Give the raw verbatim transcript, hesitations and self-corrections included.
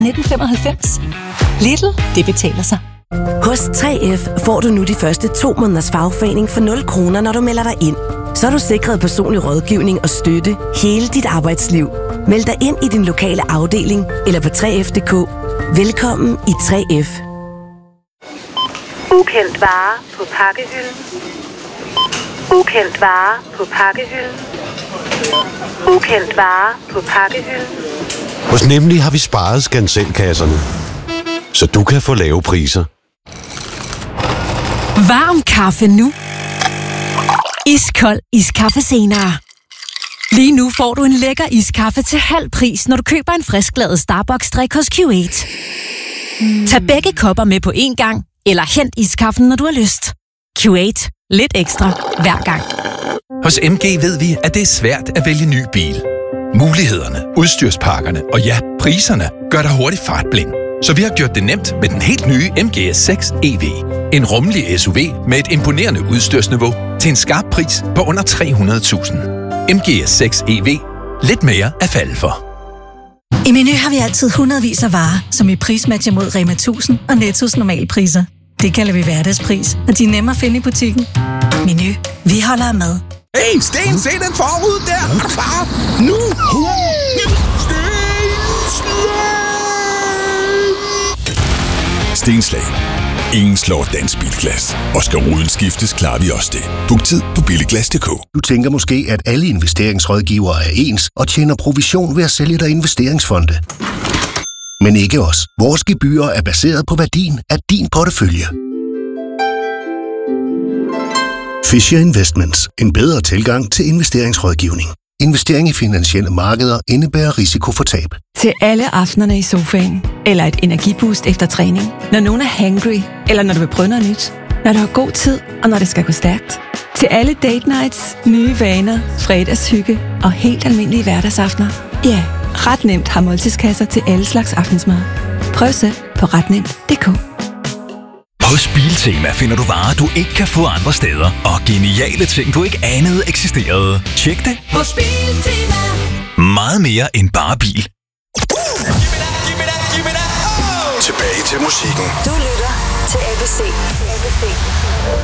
nitten femoghalvfems. Lidl, det betaler sig. Hos tre F får du nu de første to måneders fagforening for nul kroner, når du melder dig ind. Så er du sikret personlig rådgivning og støtte hele dit arbejdsliv. Meld dig ind i din lokale afdeling eller på tre F punktum d k. Velkommen i tre F. Ukendt vare på pakkehylden. Ukendt vare på pakkehylden. Ukendt vare på pakkehylden. Hos Nemlig har vi sparet skanselkasserne, så du kan få lave priser. Varm kaffe nu. Iskold iskaffe senere. Lige nu får du en lækker iskaffe til halv pris, når du køber en frisklavet Starbucks-drik hos Q otte. Mm. Tag begge kopper med på én gang, eller hent iskaffen, når du har lyst. Q otte. Lidt ekstra hver gang. Hos M G ved vi, at det er svært at vælge ny bil. Mulighederne, udstyrspakkerne og ja, priserne gør dig hurtigt fartblind. Så vi har gjort det nemt med den helt nye M G S seks E V. En rummelig S U V med et imponerende udstyrsniveau til en skarp pris på under tre hundrede tusind. M G S seks E V. Lidt mere at falde for. I Meny har vi altid hundredvis af varer, som i prismatcher mod Rema tusind og Nettos normalpriser. Det kalder vi hverdagspris, og de er nemme at finde i butikken. Meny. Vi holder af mad. Hey, Sten, se den forud der! Er du klar? Nu! Stenslag. Ingen slår dansk bilglas. Og skal ruden skiftes, klarer vi også det. Book tid på billiglas punktum d k. Du tænker måske, at alle investeringsrådgivere er ens og tjener provision ved at sælge dig investeringsfonde. Men ikke os. Vores gebyrer er baseret på værdien af din portefølje. Fisher Investments. En bedre tilgang til investeringsrådgivning. Investering i finansielle markeder indebærer risiko for tab. Til alle aftenerne i sofaen. Eller et energiboost efter træning. Når nogen er hangry. Eller når du vil prøve noget nyt. Når du har god tid, og når det skal gå stærkt. Til alle date nights, nye vaner, fredagshygge og helt almindelige hverdagsaftener. Ja, ret nemt har måltidskasser til alle slags aftensmad. Prøv selv på ret nemt punktum d k. Hos Biltema finder du varer, du ikke kan få andre steder. Og geniale ting, du ikke anede eksisterede. Tjek det hos Biltema. Meget mere end bare bil. Tilbage til musikken. Du lytter til A B C. A B C.